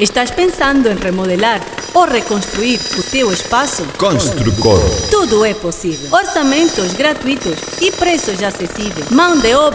Estás pensando em remodelar ou reconstruir o teu espaço? Construcor. Tudo é possível. Orçamentos gratuitos e preços acessíveis. Mão de obra